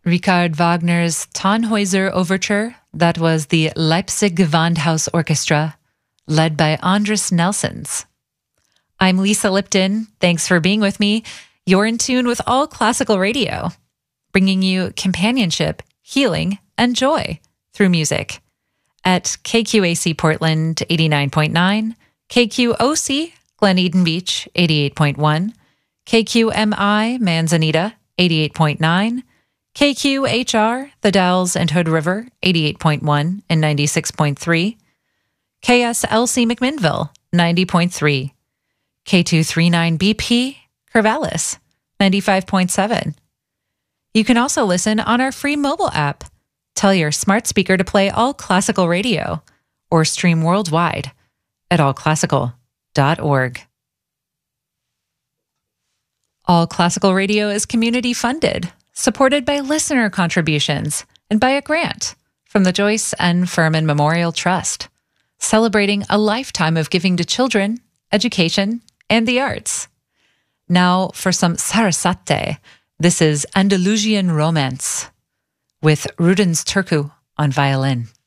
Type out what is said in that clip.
Richard Wagner's Tannhäuser Overture. That was the Leipzig Gewandhaus Orchestra, led by Andris Nelsons. I'm Lisa Lipton. Thanks for being with me. You're in tune with All Classical Radio, bringing you companionship, healing, and joy through music at KQAC Portland 89.9, KQOC Glen Eden Beach 88.1, KQMI Manzanita 88.9, KQHR The Dalles and Hood River 88.1 and 96.3, KSLC McMinnville 90.3, K239BP Corvallis 95.7. You can also listen on our free mobile app. Tell your smart speaker to play All Classical Radio or stream worldwide at allclassical.org. All Classical Radio is community funded, supported by listener contributions, and by a grant from the Joyce N. Furman Memorial Trust, celebrating a lifetime of giving to children, education, and the arts. Now for some Sarasate. This is Andalusian Romance with Rudens Turku on violin.